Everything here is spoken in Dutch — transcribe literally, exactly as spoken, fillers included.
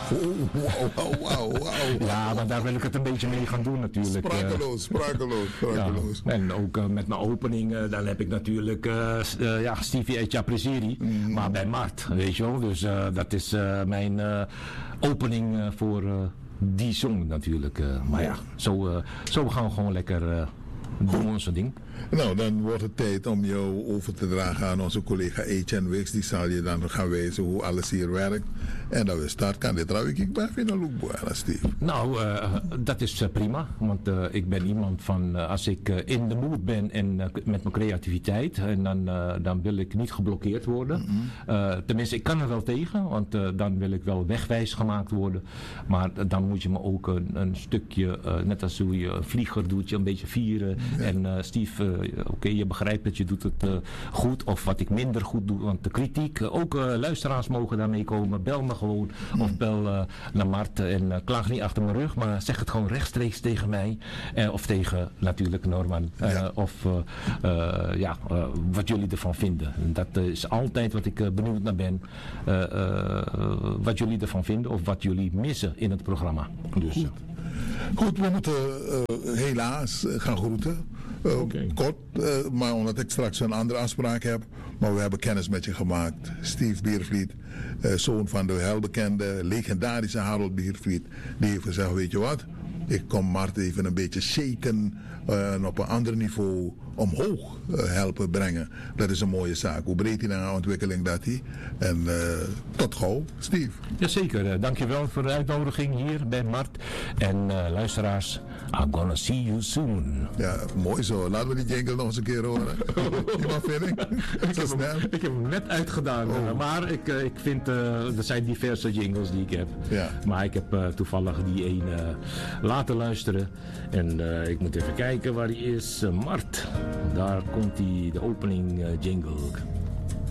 Wauw, wauw, wauw, wauw. Ja, maar daar wil ik het een beetje mee gaan doen natuurlijk. Sprakeloos, sprakeloos, sprakeloos. Ja, en ook uh, met mijn opening, uh, dan heb ik natuurlijk uh, uh, ja, Stevie Echa Preseri, mm. maar bij Mart, weet je wel. Dus uh, dat is uh, mijn uh, opening uh, voor uh, die song natuurlijk. Uh, maar ja, zo, uh, zo gaan we gewoon lekker uh, doen onze ding. Nou, dan wordt het tijd om jou over te dragen aan onze collega Etienne Wicks. Die zal je dan gaan wijzen hoe alles hier werkt. En dat we start kan dit trouwens. Ik ben vind een look Steve. Nou, uh, dat is uh, prima. Want uh, ik ben iemand van, uh, als ik uh, in de mood ben en uh, met mijn creativiteit, en dan, uh, dan wil ik niet geblokkeerd worden. Mm-hmm. uh, tenminste, ik kan er wel tegen, want uh, dan wil ik wel wegwijs gemaakt worden. Maar uh, dan moet je me ook een, een stukje, uh, net als hoe je een vlieger doet, je een beetje vieren. Ja. En uh, Steve, uh, oké, okay, je begrijpt dat je doet het uh, goed, of wat ik minder goed doe. Want de kritiek, uh, ook uh, luisteraars mogen daarmee komen. Bel me gewoon, mm. of bel uh, naar Mart en uh, klaag niet achter mijn rug, maar zeg het gewoon rechtstreeks tegen mij. Uh, of tegen natuurlijk Norman. Uh, ja. Of uh, uh, ja, uh, wat jullie ervan vinden. Dat uh, is altijd wat ik uh, benieuwd naar ben. Uh, uh, wat jullie ervan vinden of wat jullie missen in het programma. Dus, goed. Goed, we moeten uh, helaas uh, gaan groeten. Uh, okay. Kort, uh, maar omdat ik straks een andere afspraak heb. Maar we hebben kennis met je gemaakt. Steve Biervliet, uh, zoon van de welbekende, legendarische Harold Biervliet. Die heeft gezegd, weet je wat? Ik kom Mart even een beetje shaken uh, en op een ander niveau omhoog uh, helpen brengen. Dat is een mooie zaak. Hoe breed hij naar ontwikkeling dat hij. En uh, tot gauw, Steve. Jazeker. Uh, dankjewel voor de uitnodiging hier bij Mart. En uh, luisteraars, I'm gonna see you soon. Ja, mooi zo. Laten we die jingle nog eens een keer horen. Iemand vind ik? ik, heb hem, ik heb hem net uitgedaan. Oh. Uh, maar ik, uh, ik vind, uh, er zijn diverse jingles die ik heb. Ja. Maar ik heb uh, toevallig die ene uh, laten luisteren. En uh, ik moet even kijken waar die is. Uh, Mart. Daar komt die, de opening uh, jingle.